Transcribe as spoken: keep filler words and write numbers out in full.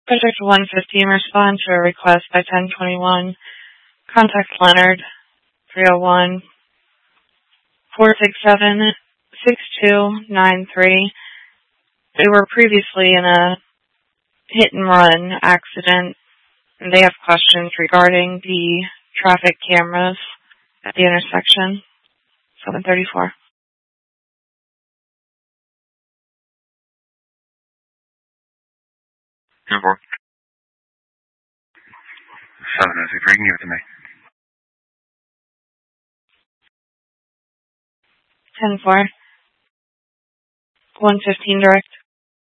Project one fifteen, respond to a request by ten twenty-one. Contact Leonard, three oh one, four six seven, six two nine three. They were previously in a hit-and-run accident, and they have questions regarding the traffic cameras at the intersection. seven thirty-four. ten four. seven oh six, you can give it to me. ten four. one fifteen direct.